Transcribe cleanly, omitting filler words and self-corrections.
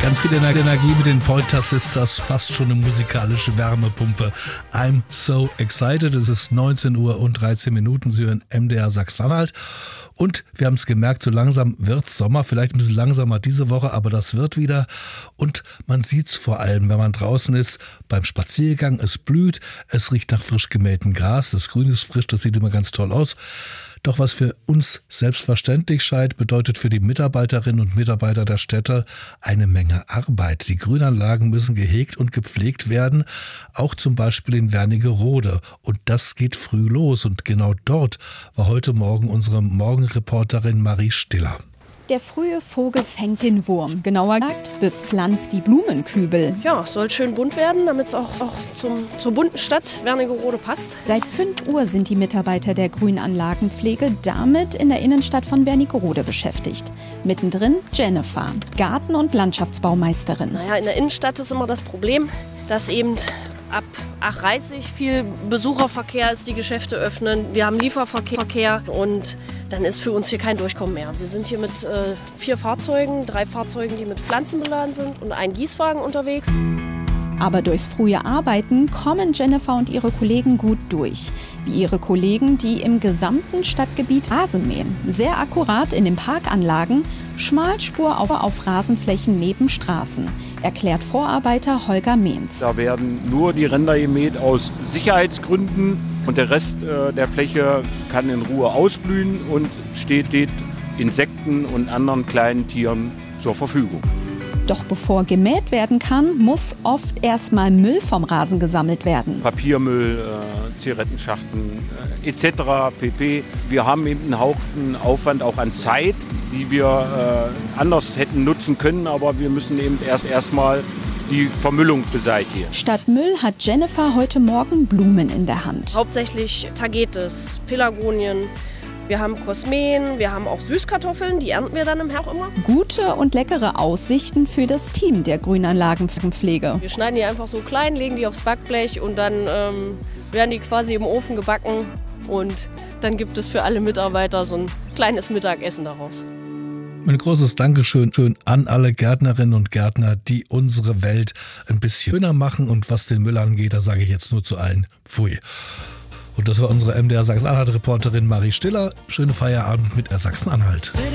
Ganz viel Energie mit den Pointer Sisters, fast schon eine musikalische Wärmepumpe. I'm so excited. Es ist 19 Uhr und 13 Minuten. Sie hören MDR Sachsen-Anhalt. Und wir haben es gemerkt, so langsam wird's Sommer. Vielleicht ein bisschen langsamer diese Woche, aber das wird wieder. Und man sieht's vor allem, wenn man draußen ist, beim Spaziergang. Es blüht, es riecht nach frisch gemähtem Gras. Das Grün ist frisch, das sieht immer ganz toll aus. Doch was für uns selbstverständlich scheint, bedeutet für die Mitarbeiterinnen und Mitarbeiter der Städte eine Menge Arbeit. Die Grünanlagen müssen gehegt und gepflegt werden, auch zum Beispiel in Wernigerode. Und das geht früh los. Und genau dort war heute Morgen unsere Morgenreporterin Marie Stiller. Der frühe Vogel fängt den Wurm. Genauer gesagt, bepflanzt die Blumenkübel. Ja, es soll schön bunt werden, damit es auch zur bunten Stadt Wernigerode passt. Seit 5 Uhr sind die Mitarbeiter der Grünanlagenpflege damit in der Innenstadt von Wernigerode beschäftigt. Mittendrin Jennifer, Garten- und Landschaftsbaumeisterin. Naja, in der Innenstadt ist immer das Problem, dass eben ab 8:30 Uhr viel Besucherverkehr ist, die Geschäfte öffnen. Wir haben Lieferverkehr und dann ist für uns hier kein Durchkommen mehr. Wir sind hier mit 4 Fahrzeugen, 3 Fahrzeugen, die mit Pflanzen beladen sind und ein Gießwagen unterwegs. Aber durchs frühe Arbeiten kommen Jennifer und ihre Kollegen gut durch. Wie ihre Kollegen, die im gesamten Stadtgebiet Rasen mähen. Sehr akkurat in den Parkanlagen, Schmalspur auf Rasenflächen neben Straßen, erklärt Vorarbeiter Holger Mehns. Da werden nur die Ränder gemäht aus Sicherheitsgründen und der Rest der Fläche kann in Ruhe ausblühen und steht Insekten und anderen kleinen Tieren zur Verfügung. Doch bevor gemäht werden kann, muss oft erstmal Müll vom Rasen gesammelt werden. Papiermüll, Zigarettenschachteln etc. pp. Wir haben eben einen Haufen Aufwand auch an Zeit, die wir anders hätten nutzen können, aber wir müssen eben erstmal die Vermüllung beseitigen. Statt Müll hat Jennifer heute Morgen Blumen in der Hand. Hauptsächlich Tagetes, Pelargonien. Wir haben Kosmeen, wir haben auch Süßkartoffeln, die ernten wir dann im Herbst immer. Gute und leckere Aussichten für das Team der Grünanlagenpflege. Wir schneiden die einfach so klein, legen die aufs Backblech und dann werden die quasi im Ofen gebacken. Und dann gibt es für alle Mitarbeiter so ein kleines Mittagessen daraus. Ein großes Dankeschön an alle Gärtnerinnen und Gärtner, die unsere Welt ein bisschen schöner machen. Und was den Müll angeht, da sage ich jetzt nur zu allen Pfui. Und das war unsere MDR Sachsen-Anhalt-Reporterin Marie Stiller. Schönen Feierabend mit Sachsen-Anhalt.